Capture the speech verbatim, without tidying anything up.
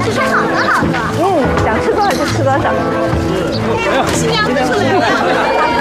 吃吃好喝好喝。 嗯，想吃多少就吃多少。 新娘子出来了。